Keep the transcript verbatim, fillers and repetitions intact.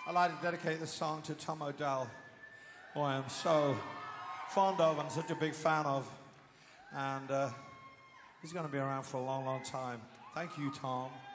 I'd like to dedicate this song to Tom O'Dell, who I am so fond of and such a big fan of. And uh, he's going to be around for a long, long time. Thank you, Tom.